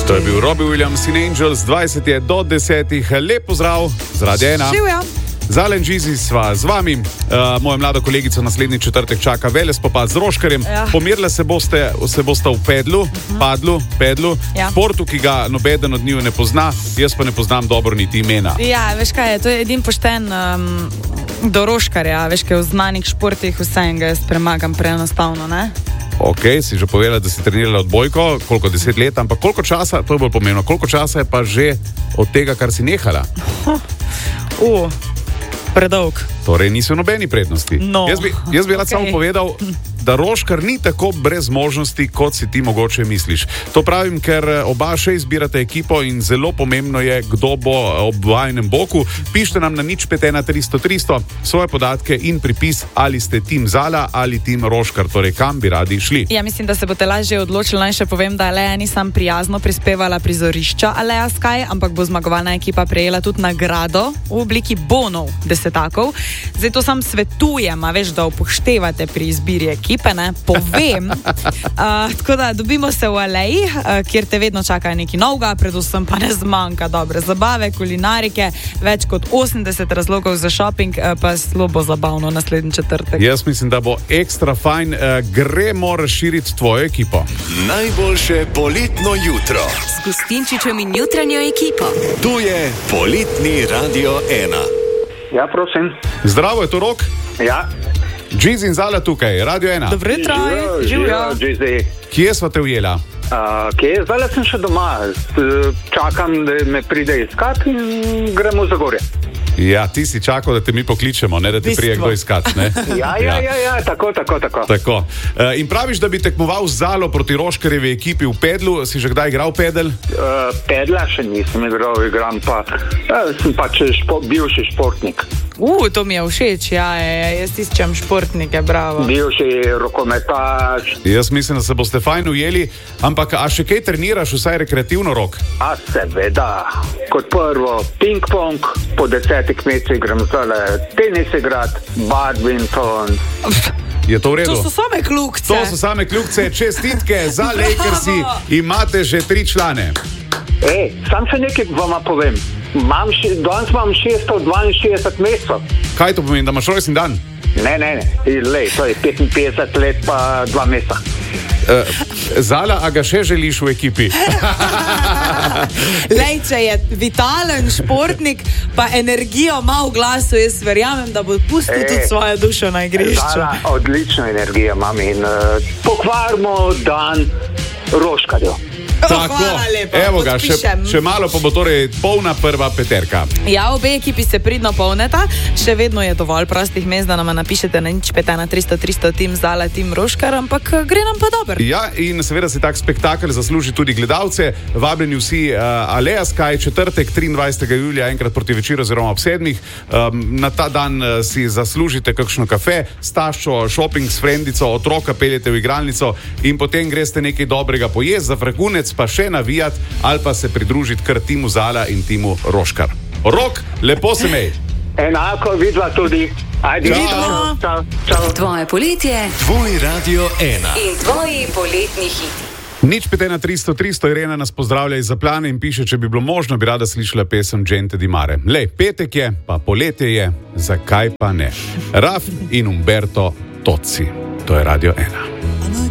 To je bil Robbie Williams in Angels, 20 je do 10. Lep pozdrav z Radia 1. Živjo. Zalen Džizi sva z vami. Moja mlada kolegica naslednji četrtek čaka velespopad z Roškarjem. Ja. Pomirila se boste v pedlu, pedlu, Ja. športu, ki ga nobeden od njiju ne pozna, jaz pa ne poznam dobro niti imena. Ja, veš kaj je, to je edin pošten do Roškarja, veš kaj v znanih športih vse in ga jaz premagam preenostavno, ne? Ok, si že povedala, da si trenirala odbojko, koliko 10 let, ampak koliko časa, to je bolj pomembno, koliko časa je pa že od tega, kar si nehala? Predolg. Torej niso nobeni prednosti. No. Jaz bi rad Ok. samo povedal, da Roškar ni tako brez možnosti, kot si ti mogoče misliš. To pravim, ker oba še izbirate ekipo in zelo pomembno je, kdo bo ob vajinem boku. Pišite nam na 051 300 svoje podatke in pripis, ali ste tim Zala ali tim Roškar, torej kam bi radi šli. Ja, mislim, da se boste lažje odločili. Naj še povem, da Aleja ni sam prijazno prispevala prizorišča Aleja Sky, ampak bo zmagovalna ekipa prejela tudi nagrado v obliki bonov desetakov. Zdaj to sam svetujem, a veš, da upoštevate pri izbiri ekipe, ne? Povem. Tako da dobimo se v Aleji, kjer te vedno čaka nekaj novega, predvsem pa ne zmanjka dobre zabave, kulinarike, več kot 80 razlogov za šoping, pa zelo bo zabavno naslednji četrtek. Jaz mislim, da bo ekstra fajn. Gremo razširiti tvojo ekipo. Najboljše poletno jutro. S Gustinčičem in jutranjo ekipo. Tu je poletni Radio 1. Ja, prosim. Zdravo, je to Rok? Ja. Džiz in Zala tukaj, Radio 1. Dobro jutro, živjo. Kje sva te ujela? Kje? Zdaj sem še doma. Čakam, da me pride iskat in gremo za gorje. Ja, ti si čakal, da te mi pokličemo, ne da te prije kdo iskat, ne? Ja, tako. Tako. In praviš, da bi tekmoval z Zalo proti Roškarjevi ekipi v pedlu. Si že kdaj igral pedel? Pedla še nisem igral, igram pa. Sem pač bivši športnik. To mi je všeč, ja, jaz iščem športnike, bravo. Bivši rokometaš. Jaz mislim, da se boste fajn ujeli, ampak a še kaj treniraš, vsaj rekreativno, Rok? A seveda. Kot prvo ping-pong, po 10 mesecih grem zdaj tenis igrat, badminton. Je to v redu? To so same kljukce. To so same kljukce, čestitke za Lakersi, imate že 3 člane. Sam še nekaj vama povem. Danes imam 662 mesecev. Kaj to pomeni, da imaš rojstni dan? Ne, to je 55 let pa 2 meseca. Zala, a ga še želiš v ekipi? Lej, če je vitalen športnik, pa energijo ima v glasu, jaz verjamem, da bo pustil tudi svojo dušo na igrišču. Zala, odlično energijo imam in pokvarimo dan Roškarju. Tako, Hvala lepa, evo ga, podpišem. še malo pa bo torej polna prva peterka. Ja, obe ekipi se pridno polneta, še vedno je dovolj prostih mest, da nam napišete na 051 300 tim Zala, tim Roškar, ampak gre nam pa dobro. Ja, in seveda si tak spektakel zasluži tudi gledalce. Vabljeni vsi Aleja Sky, četrtek 23. julija, enkrat proti večeru oziroma ob 7. Na ta dan si zaslužite kakšno kafe, s taščo, šoping s frendico, otroka peljete v igralnico in potem greste nekaj dobrega pojesti, za vrhunec pa še navijati ali pa se pridružiti kar timu Zala in timu Roškar. Rok, lepo se mej. Enako vidva tudi. Ajde, Čau. Čau. Tvoje poletje Tvoj Radio 1. in tvoji poletni hiti. 051 Irena nas pozdravlja iz Zaplane in piše, če bi bilo možno, bi rada slišala pesem Gente di Mare. Lej, petek je, pa poletje je, zakaj pa ne? Raf in Umberto Tozzi. To je Radio 1.